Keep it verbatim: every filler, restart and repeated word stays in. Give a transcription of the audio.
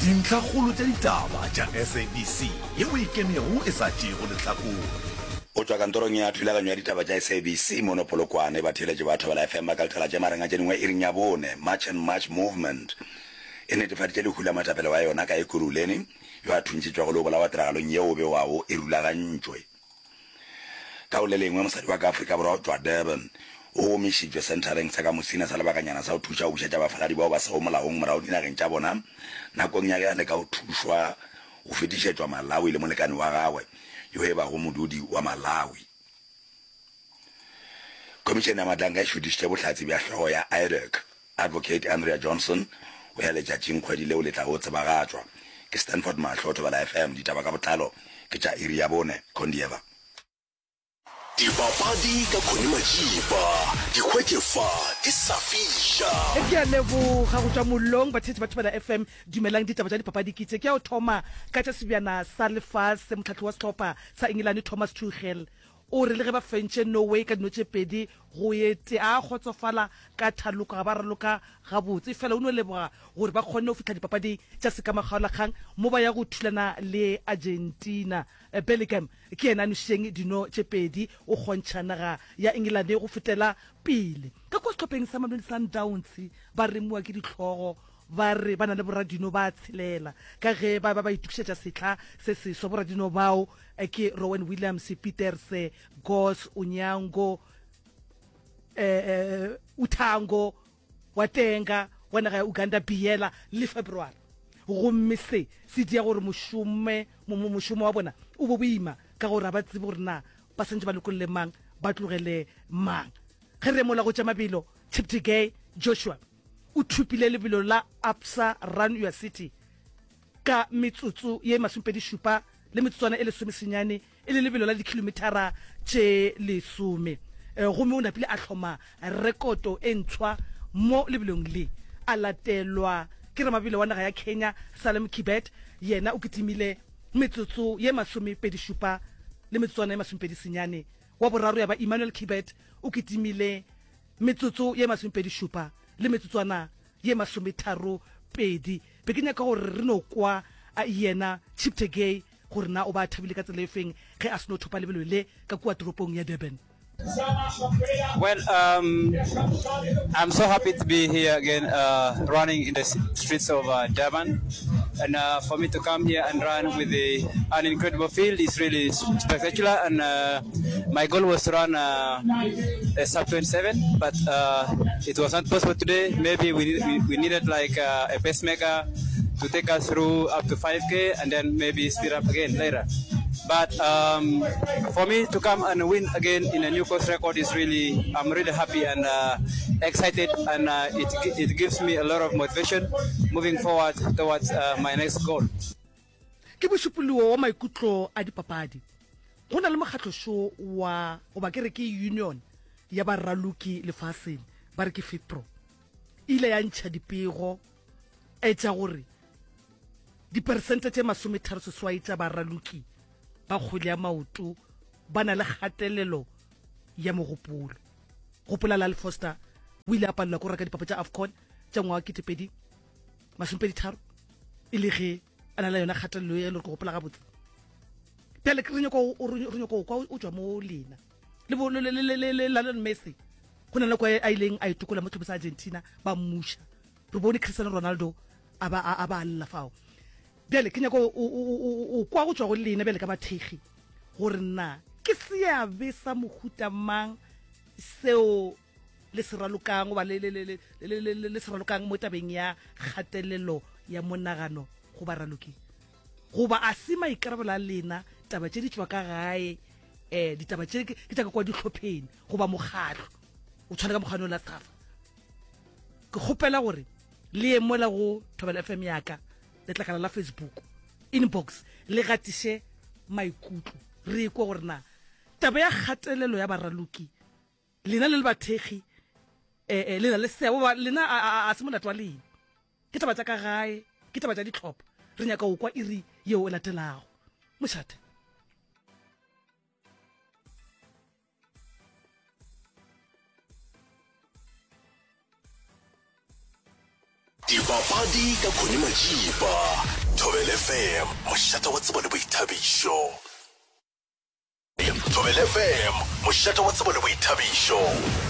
dintlhakgolo tša ditaba tša S A B C yeo e kemego e sa tšego lehlakore o tswa kantorong ya thulaganyo ya ditaba tša S A B C monopolokwane ba theletše batho ba la F M ka letala tša marenga tša dingwe e reng ya bone March and March Movement e netefaditše lehula matapelo wa yona ka ekuruleni yo a thuntšitšwa go le bolawa tiragalong yeo be wao e rulagantšwe ka o le lengwe mosadi wa ka Afrika Borwa o tswa Durban o omišitšwe centereng sa ka mosina sa lebakanyana sa go thuša go bušetša bafaladi bao ba sego molaong morago dinageng tša bona nakong ya gane ka go thušwa go fetišetšwa Malawi le molekane wa gagwe yo e bago modudi wa Malawi. Komišene ya matlanka e šutišitše bohlatsi bja hlogo ya I D E C Advocate Andrea Johnson o ya letšatšing kgwedi leo le tla go tsebagatšwa ke Stanford Mahlo to bala F M ditaba ka botlalo ke tša iri ya bone Kondieva. Dipapadi ka Khone Majiba dikgwetlefa di sa fisha ke a leboga go tswa mollong bathetsi batho ba la F M dumelang ditaba tša dipapadi kitse ke a o thoma ka tša sebjana sa lefase motlhatlo wa sehlopha sa England Thomas Tuchel o re le ge ba fentše Norway ka dinotše pedi go ete a kgotsofala ka thaloka ga ba raloka gabotse fela o no leboga gore ba kgonne go fihla dipapadi tša sekamagaolakgang mo ba ya go thulana le Argentina. Bellingham ke yena nošeng dino tše pedi o kgontšha naga ya England go fetela pele ka kwa sehlopheng sa Mamelodi Sundowns ba remuwa ke ditlhogo ba re ba na le boradino ba tshelela ka ge ba ba ba itukišetša setla se seswa boradino bao ke Rowan Williams, Peters, Gos, Onyango, eh Uthango, Watenga wa naga ya Uganda Biela le February gomme se se dia gore mošome mošomo wa bona o bo boima ka gore ba tsebe gore na ba sentse ba lekolle mang ba tlogele mang ge re mola go tša mabelo Cheptegei Joshua o thupile lebelo la Absa Run Your City ka metsotso ye masumpedi šupa le metsotswana e lesome senyane e le lebelo la dikilometara tše lesome gomme o napile a hloma rekoto e ntshwa mo lebelong le a latelwa ke ramabelo wa naga ya Kenya Salim Kibet yena o kitimile metsotso ye masomepedi šupa le metsotswana ye masomepedi senyane wa boraro ya ba Emmanuel Kibet o kitimile metsotso ye masomepedi šupa le metsotswana ye masometharo pedi be ke nyaka gore re no kwa yena Cheptegei gore na o ba thabile ka tsela e feng ge a seno thopa lebelo le ka kwa toropong ya Durban. Well, um, I'm so happy to be here again, uh, running in the streets of uh, Durban. And uh, for me to come here and run with the, an incredible field is really spectacular. And uh, my goal was to run uh, a sub twenty-seven, but uh, it was not possible today. Maybe we, we, we needed like uh, a pacemaker to take us through up to five K and then maybe speed up again later. But um, for me to come and win again in a new course record is really, I'm really happy and uh, excited, and uh, it, it gives me a lot of motivation moving forward towards uh, my next goal. Ke bošupologo wa maikutlo a dipapadi go na le mokgatlošo wa goba ke re ke union ya baraloki lefaseng ba re ke FIFPro ile ya ntšha dipego e tša gore dipersente tše masometharo seswai tša baraloki ba kgwele ya maoto ba na le kgatelelo ya mogopolo gopola la Foster o ile a palelwa ko reka dipapa tša AFCON tša ngwaga ketepedi masomepedi tharo e le ge a na le yona kgatelelo ya le go gopola gabotse pele ke re nyako kwa o tswa mo lena le Lionel Messi go na le kwa a ileng a itukola mo thoko sa Argentina ba mmusha re bone Cristiano Ronaldo a ba a ba alla fao bele ke nyako o kwa go tswa go lena bele ka bathegi gore na ke seabe sa mohuta mang seo le seralokang ba le le le seralokang mo tabeng ya kgatelelo ya monagano go baraloki go ba a se maikarabelo a lena taba tše di tswa ka gae eh ditaba tše ke tša kwa dihlopheng go ba mogalo o tshwana ka mogano la tsafa ke gopela gore le emola go Thobela F M yaka le tlakala la Facebook inbox le gatiše maikutlo re kwa gore na taba ya kgatelelo ya baraloki lena le le bathegi eh lena le seabo lena a se molatwa lena ke taba tša ka gae ke taba tša ditlhopha re nyaka go kwa iri yeo e latelago mošate. Diva dipapadi ka Khune Majiba, Thobela F M, mošata wa tsebo le boithabišo. Thobela F M, mošata wa tsebo le boithabišo.